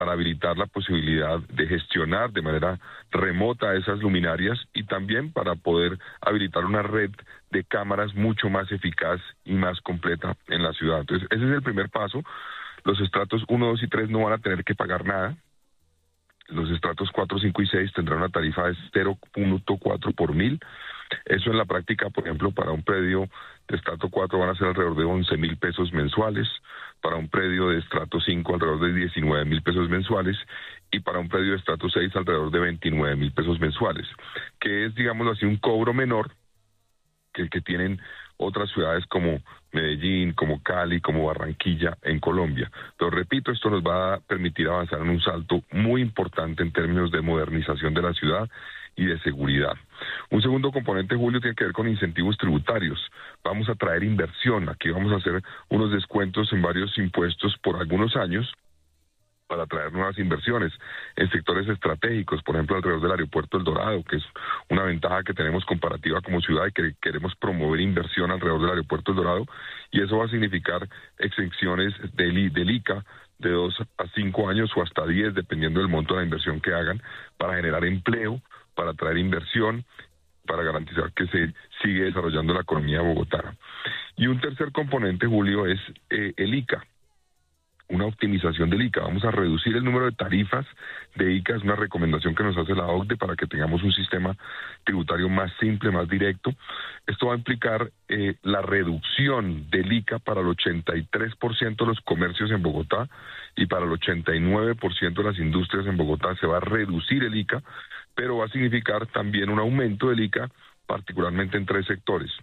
para habilitar la posibilidad de gestionar de manera remota esas luminarias y también para poder habilitar una red de cámaras mucho más eficaz y más completa en la ciudad. Entonces, ese es el primer paso. Los estratos 1, 2 y 3 no van a tener que pagar nada. Los estratos 4, 5 y 6 tendrán una tarifa de 0.4 por mil. Eso en la práctica, por ejemplo, para un predio de estrato 4 van a ser alrededor de 11.000 pesos mensuales, para un predio de estrato 5 alrededor de 19.000 pesos mensuales y para un predio de estrato 6 alrededor de 29.000 pesos mensuales, que es, digámoslo así, un cobro menor que el que tienen otras ciudades como Medellín, como Cali, como Barranquilla en Colombia. Pero repito, esto nos va a permitir avanzar en un salto muy importante en términos de modernización de la ciudad y de seguridad. Un segundo componente, Julio, tiene que ver con incentivos tributarios. Vamos a traer inversión. Aquí vamos a hacer unos descuentos en varios impuestos por algunos años para traer nuevas inversiones en sectores estratégicos, por ejemplo, alrededor del aeropuerto El Dorado, que es una ventaja que tenemos comparativa como ciudad y que queremos promover inversión alrededor del aeropuerto El Dorado, y eso va a significar exenciones del ICA de 2 a 5 años o hasta 10, dependiendo del monto de la inversión que hagan, para generar empleo, para traer inversión, para garantizar que se sigue desarrollando la economía de Bogotá. Y un tercer componente, Julio, es el ICA. Una optimización del ICA. Vamos a reducir el número de tarifas de ICA, es una recomendación que nos hace la OCDE para que tengamos un sistema tributario más simple, más directo. Esto va a implicar la reducción del ICA para el 83% de los comercios en Bogotá y para el 89% de las industrias en Bogotá se va a reducir el ICA, pero va a significar también un aumento del ICA, particularmente en 3 sectores.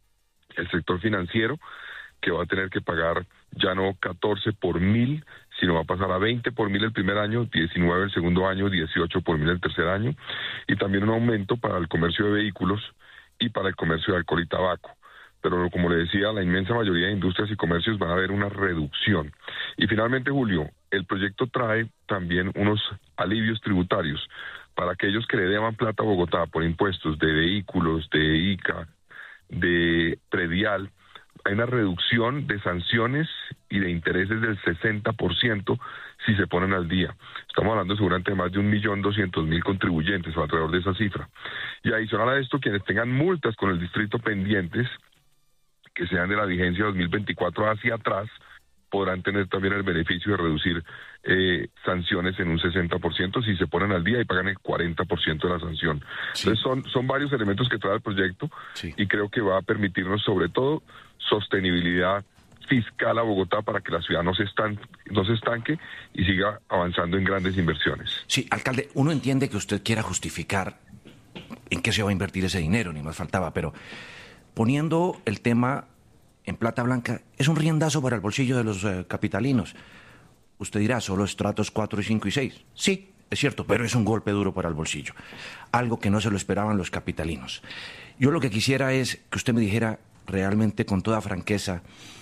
El sector financiero, que va a tener que pagar ya no 14 por mil, sino va a pasar a 20 por mil el primer año, 19 el segundo año, 18 por mil el tercer año, y también un aumento para el comercio de vehículos y para el comercio de alcohol y tabaco. Pero como le decía, la inmensa mayoría de industrias y comercios van a haber una reducción. Y finalmente, Julio, el proyecto trae también unos alivios tributarios para aquellos que le deban plata a Bogotá por impuestos de vehículos, de ICA, de predial. Hay una reducción de sanciones y de intereses del 60% si se ponen al día. Estamos hablando seguramente de más de 1.200.000 contribuyentes o alrededor de esa cifra. Y adicional a esto, quienes tengan multas con el distrito pendientes, que sean de la vigencia 2024 hacia atrás, podrán tener también el beneficio de reducir sanciones en un 60% si se ponen al día y pagan el 40% de la sanción. Sí. Entonces son varios elementos que trae el proyecto, sí, y creo que va a permitirnos sobre todo sostenibilidad fiscal a Bogotá para que la ciudad no se estanque y siga avanzando en grandes inversiones. Sí, alcalde, uno entiende que usted quiera justificar en qué se va a invertir ese dinero, ni más faltaba, pero poniendo el tema en plata blanca, es un riendazo para el bolsillo de los capitalinos. Usted dirá, solo estratos 4, 5 y 6. Sí, es cierto, pero es un golpe duro para el bolsillo. Algo que no se lo esperaban los capitalinos. Yo lo que quisiera es que usted me dijera realmente con toda franqueza,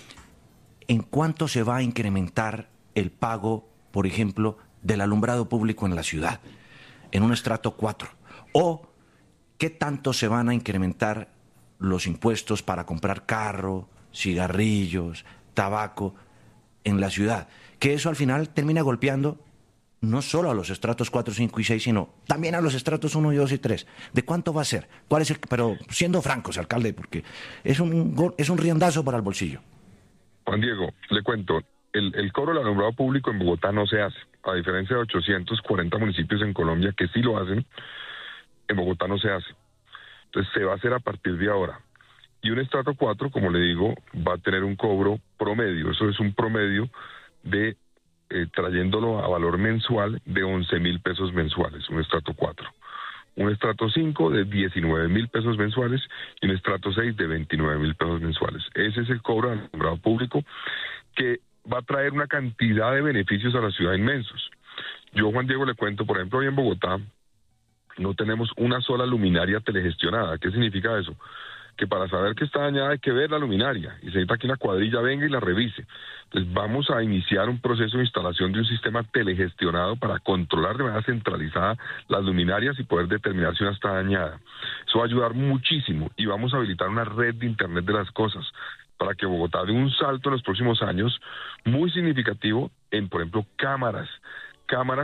¿en cuánto se va a incrementar el pago, por ejemplo, del alumbrado público en la ciudad, en un estrato 4? ¿O qué tanto se van a incrementar los impuestos para comprar carro, cigarrillos, tabaco en la ciudad? Que eso al final termina golpeando no solo a los estratos 4, 5 y 6, sino también a los estratos 1, 2 y 3. ¿De cuánto va a ser? ¿Cuál es pero siendo francos, alcalde, porque es un riendazo para el bolsillo. Juan Diego, le cuento, el cobro del alumbrado público en Bogotá no se hace, a diferencia de 840 municipios en Colombia que sí lo hacen, en Bogotá no se hace. Entonces se va a hacer a partir de ahora. Y un estrato 4, como le digo, va a tener un cobro promedio, eso es un promedio de trayéndolo a valor mensual de 11.000 pesos mensuales, un estrato 4. Un estrato 5 de 19.000 pesos mensuales y un estrato 6 de 29.000 pesos mensuales. Ese es el cobro del alumbrado público que va a traer una cantidad de beneficios a la ciudad inmensos. Yo, Juan Diego, le cuento, por ejemplo, hoy en Bogotá no tenemos una sola luminaria telegestionada. ¿Qué significa eso? Que para saber que está dañada hay que ver la luminaria y se necesita que una cuadrilla venga y la revise. Entonces vamos a iniciar un proceso de instalación de un sistema telegestionado para controlar de manera centralizada las luminarias y poder determinar si una está dañada. Eso va a ayudar muchísimo y vamos a habilitar una red de Internet de las cosas para que Bogotá dé un salto en los próximos años muy significativo en, por ejemplo, cámaras cámaras